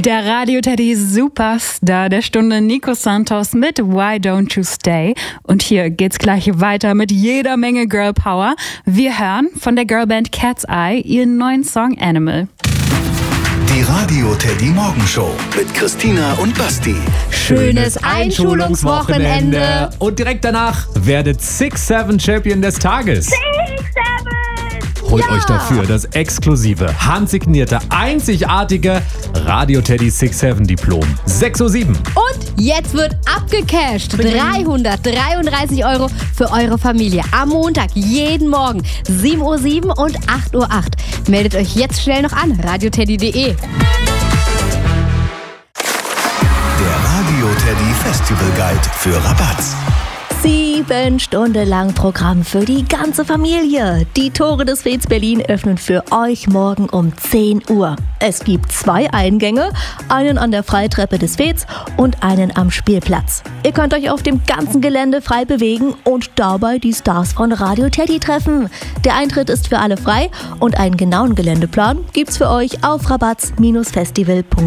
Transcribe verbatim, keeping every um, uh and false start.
Der Radio Teddy Superstar der Stunde, Nico Santos mit Why Don't You Stay. Und hier geht's gleich weiter mit jeder Menge Girl Power. Wir hören von der Girlband Cat's Eye ihren neuen Song Animal. Die Radio Teddy Morgenshow mit Christina und Basti. Schönes Einschulungswochenende. Und direkt danach werdet six seven Champion des Tages. six seven! Holt Ja. euch dafür das exklusive, handsignierte, einzigartige Radio Teddy six seven Diplom. sechs Uhr sieben. Und jetzt wird abgecasht. dreihundertdreiunddreißig Euro für eure Familie. Am Montag, jeden Morgen, sieben Uhr sieben und acht Uhr acht. Meldet euch jetzt schnell noch an, radioteddy punkt de. Der Radio Teddy Festival Guide für Rabatz. Sieben Stunden lang Programm für die ganze Familie. Die Tore des Fez Berlin öffnen für euch morgen um zehn Uhr. Es gibt zwei Eingänge, einen an der Freitreppe des Fez und einen am Spielplatz. Ihr könnt euch auf dem ganzen Gelände frei bewegen und dabei die Stars von Radio Teddy treffen. Der Eintritt ist für alle frei und einen genauen Geländeplan gibt's für euch auf rabatz Bindestrich festival punkt de.